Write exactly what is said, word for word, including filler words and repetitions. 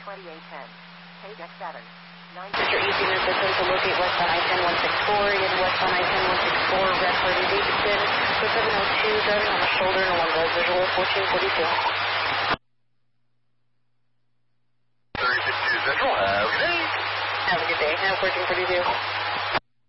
twenty-eight ten. Page X seven. Mr. Easy Memphis to locate westbound I ten one sixty-four, in westbound I ten one sixty-four, Red Hardy Davidson, for seven oh two, driving on the shoulder and along the visual fourteen forty-two. thirty-six Central, have a good day. Have a good day, have fourteen forty-two.